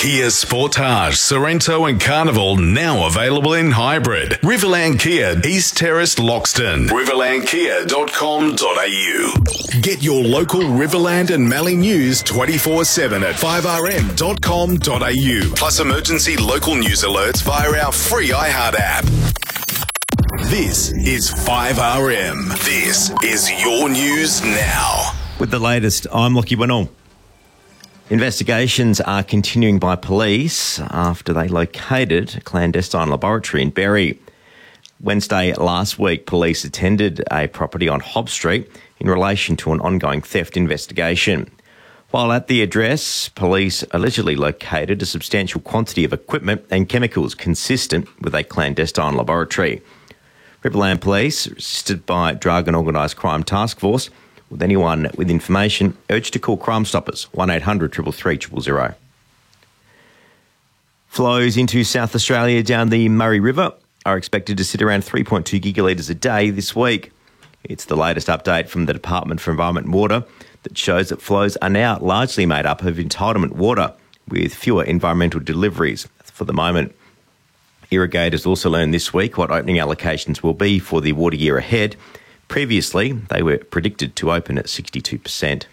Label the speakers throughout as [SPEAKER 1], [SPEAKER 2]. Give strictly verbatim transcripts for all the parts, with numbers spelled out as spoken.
[SPEAKER 1] Kia Sportage, Sorrento and Carnival now available in hybrid. Riverland Kia, East Terrace, Loxton. riverland kia dot com dot a u. Get your local Riverland and Mallee news twenty-four seven at five r m dot com dot a u. Plus emergency local news alerts via our free iHeart app. This is five R M. This is your news now.
[SPEAKER 2] With the latest, I'm Lockie Winnell. Investigations are continuing by police after they located a clandestine laboratory in Berry. Wednesday last week, police attended a property on Hobbs Street in relation to an ongoing theft investigation. While at the address, police allegedly located a substantial quantity of equipment and chemicals consistent with a clandestine laboratory. Riverland Police, assisted by Drug and Organised Crime Task Force, with anyone with information, urged to call Crime Stoppers, one eight hundred three three three zero zero. Flows into South Australia down the Murray River are expected to sit around three point two gigalitres a day this week. It's the latest update from the Department for Environment and Water that shows that flows are now largely made up of entitlement water, with fewer environmental deliveries for the moment. Irrigators also learned this week what opening allocations will be for the water year ahead. Previously, they were predicted to open at sixty-two percent.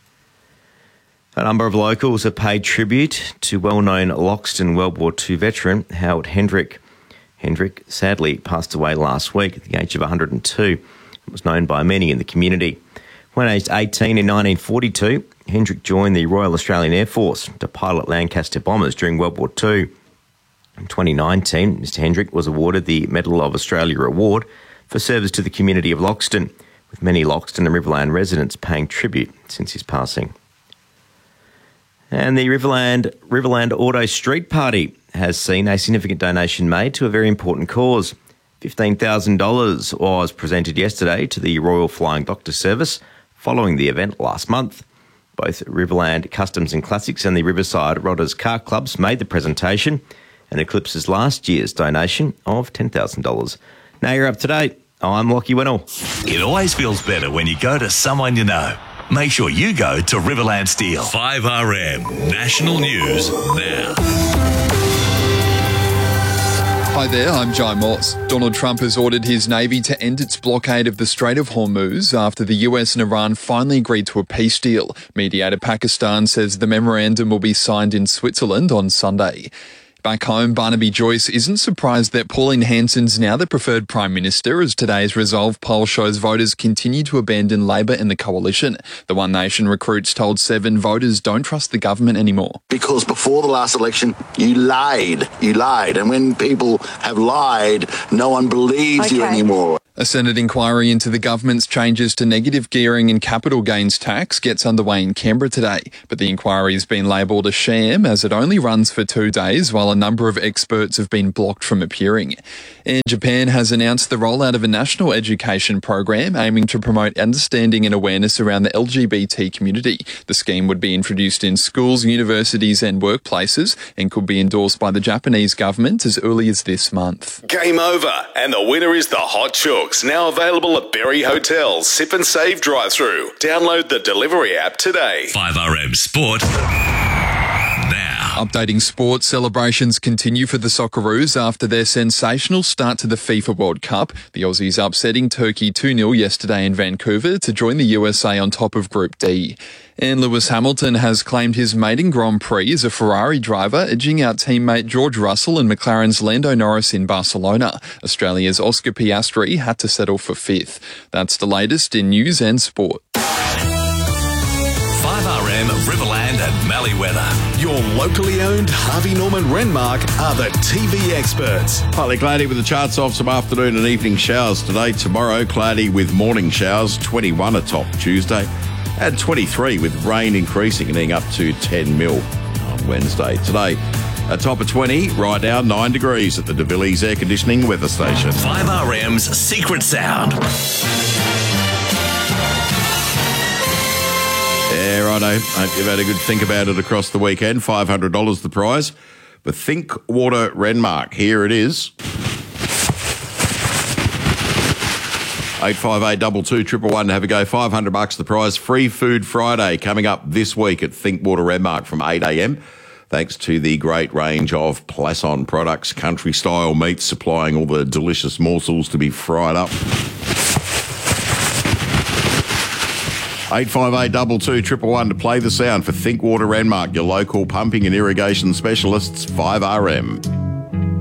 [SPEAKER 2] A number of locals have paid tribute to well-known Loxton World War Two veteran Howard Hendrick. Hendrick sadly passed away last week at the age of one hundred two and was known by many in the community. When aged eighteen in nineteen forty-two, Hendrick joined the Royal Australian Air Force to pilot Lancaster bombers during World War Two. In twenty nineteen, Mister Hendrick was awarded the Medal of Australia Award for service to the community of Loxton, with many Loxton and Riverland residents paying tribute since his passing. And the Riverland Riverland Auto Street Party has seen a significant donation made to a very important cause. fifteen thousand dollars was presented yesterday to the Royal Flying Doctor Service following the event last month. Both Riverland Customs and Classics and the Riverside Rodders Car Clubs made the presentation and eclipses last year's donation of ten thousand dollars. Now you're up to date. I'm Lockie Winnell.
[SPEAKER 3] It always feels better when you go to someone you know. Make sure you go to Riverland Steel.
[SPEAKER 1] five R M National News Now.
[SPEAKER 4] Hi there, I'm Jai Moss. Donald Trump has ordered his Navy to end its blockade of the Strait of Hormuz after the U S and Iran finally agreed to a peace deal. Mediator Pakistan says the memorandum will be signed in Switzerland on Sunday. Back home, Barnaby Joyce isn't surprised that Pauline Hanson's now the preferred Prime Minister, as today's Resolve poll shows voters continue to abandon Labor and the coalition. The One Nation recruits told Seven voters don't trust the government anymore.
[SPEAKER 5] Because before the last election, you lied. You lied. And when people have lied, no one believes okay. you anymore.
[SPEAKER 4] A Senate inquiry into the government's changes to negative gearing and capital gains tax gets underway in Canberra today, but the inquiry has been labelled a sham as it only runs for two days while a number of experts have been blocked from appearing. And Japan has announced the rollout of a national education program aiming to promote understanding and awareness around the L G B T community. The scheme would be introduced in schools, universities and workplaces and could be endorsed by the Japanese government as early as this month.
[SPEAKER 1] Game over, and the winner is the Hot Chooks, now available at Berry Hotel's Sip and Save drive-through. Download the delivery app today.
[SPEAKER 3] five R M Sport now.
[SPEAKER 4] Updating sports, celebrations continue for the Socceroos after their sensational start to the FIFA World Cup. The Aussies upsetting Turkey two nil yesterday in Vancouver to join the U S A on top of Group D. And Lewis Hamilton has claimed his maiden Grand Prix as a Ferrari driver, edging out teammate George Russell and McLaren's Lando Norris in Barcelona. Australia's Oscar Piastri had to settle for fifth. That's the latest in news and sport.
[SPEAKER 3] five R M Riverland and Mallee weather.
[SPEAKER 1] Your locally owned Harvey Norman Renmark are the T V experts.
[SPEAKER 6] Partly cloudy with the chance of some afternoon and evening showers today. Tomorrow, cloudy with morning showers, twenty-one atop Tuesday. And twenty-three with rain increasing and heading up to ten mil on Wednesday. Today, a top of twenty, right now nine degrees at the De Villiers Air Conditioning Weather Station.
[SPEAKER 3] five R M's Secret Sound.
[SPEAKER 6] Yeah, righto. Hope you've had a good think about it across the weekend. five hundred dollars the prize. The Think Water Renmark. Here it is. eight five eight two two, triple one to have a go. five hundred bucks the prize. Free Food Friday coming up this week at Think Water Renmark from eight a m. thanks to the great range of Plasson products, country-style meats supplying all the delicious morsels to be fried up. eight five eight two two, triple one to play the sound for Thinkwater Renmark, your local pumping and irrigation specialists, five R M.